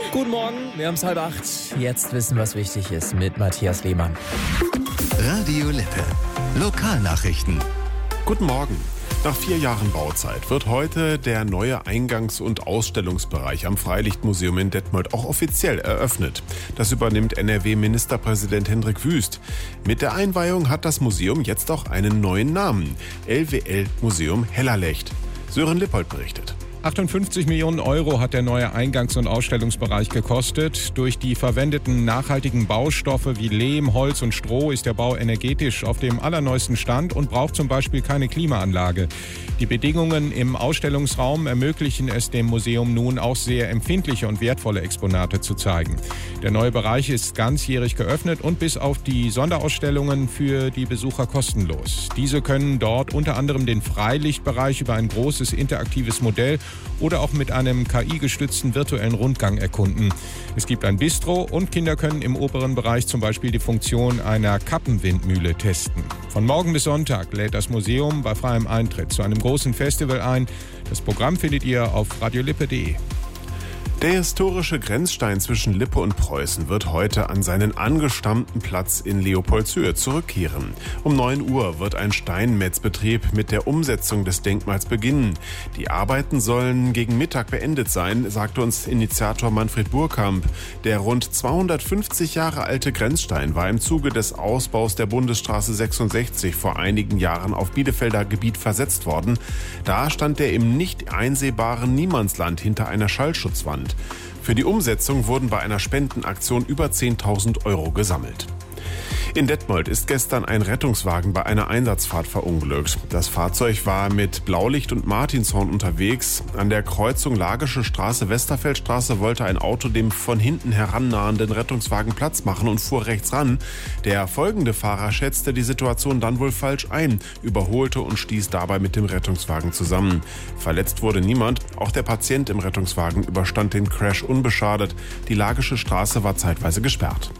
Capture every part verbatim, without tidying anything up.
Guten Morgen, wir haben es halb acht. Jetzt wissen, was wichtig ist mit Matthias Lehmann. Radio Lippe. Lokalnachrichten. Guten Morgen. Nach vier Jahren Bauzeit wird heute der neue Eingangs- und Ausstellungsbereich am Freilichtmuseum in Detmold auch offiziell eröffnet. Das übernimmt N R W-Ministerpräsident Hendrik Wüst. Mit der Einweihung hat das Museum jetzt auch einen neuen Namen: L W L-Museum Hellerlecht. Sören Lippold berichtet. achtundfünfzig Millionen Euro hat der neue Eingangs- und Ausstellungsbereich gekostet. Durch die verwendeten nachhaltigen Baustoffe wie Lehm, Holz und Stroh ist der Bau energetisch auf dem allerneuesten Stand und braucht zum Beispiel keine Klimaanlage. Die Bedingungen im Ausstellungsraum ermöglichen es dem Museum nun auch sehr empfindliche und wertvolle Exponate zu zeigen. Der neue Bereich ist ganzjährig geöffnet und bis auf die Sonderausstellungen für die Besucher kostenlos. Diese können dort unter anderem den Freilichtbereich über ein großes interaktives Modell oder auch mit einem K I-gestützten virtuellen Rundgang erkunden. Es gibt ein Bistro und Kinder können im oberen Bereich zum Beispiel die Funktion einer Kappenwindmühle testen. Von morgen bis Sonntag lädt das Museum bei freiem Eintritt zu einem großen Festival ein. Das Programm findet ihr auf radiolippe punkt de. Der historische Grenzstein zwischen Lippe und Preußen wird heute an seinen angestammten Platz in Leopoldshöhe zurückkehren. Um neun Uhr wird ein Steinmetzbetrieb mit der Umsetzung des Denkmals beginnen. Die Arbeiten sollen gegen Mittag beendet sein, sagte uns Initiator Manfred Burkamp. Der rund zweihundertfünfzig Jahre alte Grenzstein war im Zuge des Ausbaus der Bundesstraße sechsundsechzig vor einigen Jahren auf Bielefelder Gebiet versetzt worden. Da stand er im nicht einsehbaren Niemandsland hinter einer Schallschutzwand. Für die Umsetzung wurden bei einer Spendenaktion über zehntausend Euro gesammelt. In Detmold ist gestern ein Rettungswagen bei einer Einsatzfahrt verunglückt. Das Fahrzeug war mit Blaulicht und Martinshorn unterwegs. An der Kreuzung Lagische Straße, Westerfeldstraße wollte ein Auto dem von hinten herannahenden Rettungswagen Platz machen und fuhr rechts ran. Der folgende Fahrer schätzte die Situation dann wohl falsch ein, überholte und stieß dabei mit dem Rettungswagen zusammen. Verletzt wurde niemand. Auch der Patient im Rettungswagen überstand den Crash unbeschadet. Die Lagische Straße war zeitweise gesperrt.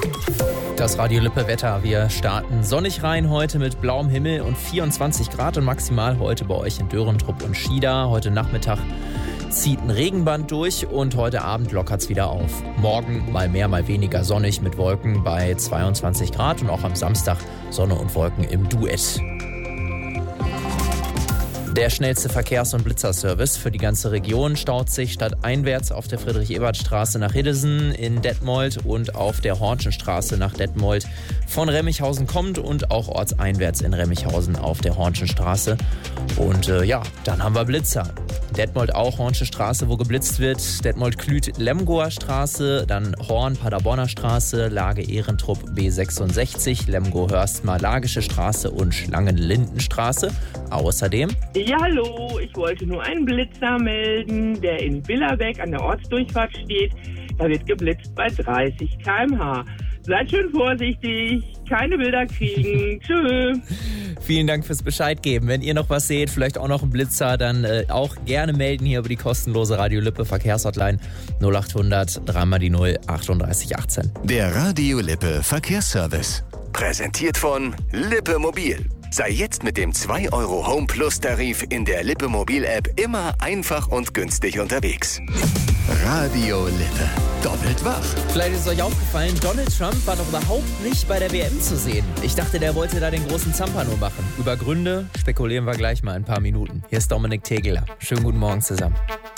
Das Radio Lippe Wetter. Wir starten sonnig rein heute mit blauem Himmel und vierundzwanzig Grad und maximal heute bei euch in Dörentrupp und Schieder. Heute Nachmittag zieht ein Regenband durch und heute Abend lockert es wieder auf. Morgen mal mehr, mal weniger sonnig mit Wolken bei zweiundzwanzig Grad und auch am Samstag Sonne und Wolken im Duett. Der schnellste Verkehrs- und Blitzerservice für die ganze Region staut sich stadteinwärts auf der Friedrich-Ebert-Straße nach Hiddesen in Detmold und auf der Hornschenstraße nach Detmold von Remmichhausen kommt und auch ortseinwärts in Remmichhausen auf der Hornschenstraße. Und äh, ja, dann haben wir Blitzer. Detmold auch Hornschenstraße, wo geblitzt wird. Detmold-Klüt-Lemgoer Straße, dann Horn-Paderborner Straße, Lage Ehrentrupp B sechsundsechzig, Lemgo-Hörstmar-Lagische Straße und Schlangen-Lindenstraße. Außerdem... Ja, hallo, ich wollte nur einen Blitzer melden, der in Billerbeck an der Ortsdurchfahrt steht. Da wird geblitzt bei dreißig Kilometer pro Stunde. Seid schön vorsichtig, keine Bilder kriegen. Tschö. Vielen Dank fürs Bescheid geben. Wenn ihr noch was seht, vielleicht auch noch einen Blitzer, dann äh, auch gerne melden hier über die kostenlose Radio Lippe Verkehrshotline null achthundert drei mal die null achtunddreißig achtzehn. Der Radio Lippe Verkehrsservice. Präsentiert von Lippe Mobil. Sei jetzt mit dem zwei Euro Home Plus Tarif in der Lippe Mobil App immer einfach und günstig unterwegs. Radio Lippe. Doppelt wach. Vielleicht ist es euch aufgefallen, Donald Trump war doch überhaupt nicht bei der W M zu sehen. Ich dachte, der wollte da den großen Zampano machen. Über Gründe spekulieren wir gleich mal in ein paar Minuten. Hier ist Dominik Tegeler. Schönen guten Morgen zusammen.